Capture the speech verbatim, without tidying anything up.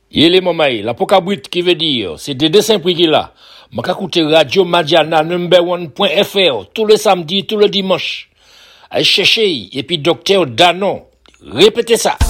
Yele mamaï, la pokabrit qui veut dire, c'est des dessins prix qu'il a. M'a écouter Radio Madiana number one point F R tous les samedis, tous les dimanches. Allez chercher, et puis docteur Danon. Répétez ça.